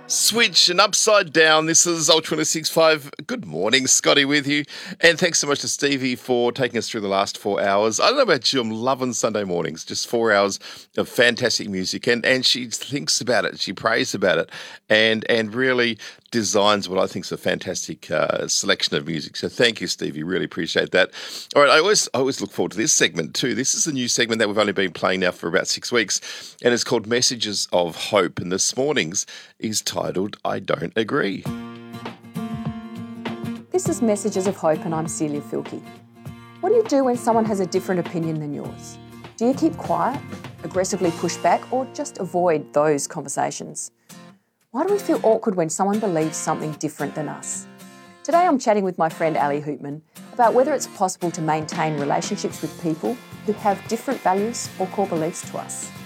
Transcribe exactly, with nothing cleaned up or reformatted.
Switch and upside down. This is Ultra sixty-five. Good morning, Scotty with you. And thanks so much to Stevie for taking us through the last four hours. I don't know about you, I'm loving Sunday mornings. Just four hours of fantastic music. And and she thinks about it. She prays about it. And and really designs what I think is a fantastic uh, selection of music. So thank you, Stevie. Really appreciate that. All right, I always I always look forward to this segment too. This is a new segment that we've only been playing now for about six weeks. And it's called Messages of Hope. And this morning's is titled I Don't Agree. This is Messages of Hope and I'm Celia Filkey. What do you do when someone has a different opinion than yours? Do you keep quiet, aggressively push back, or just avoid those conversations? Why do we feel awkward when someone believes something different than us? Today I'm chatting with my friend Ali Hoopman about whether it's possible to maintain relationships with people who have different values or core beliefs to us.